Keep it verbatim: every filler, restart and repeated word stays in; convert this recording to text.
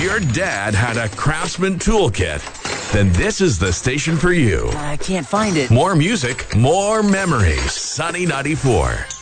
your dad had a Craftsman toolkit, then this is the station for you. I can't find it. More music, more memories. Sunny ninety-four.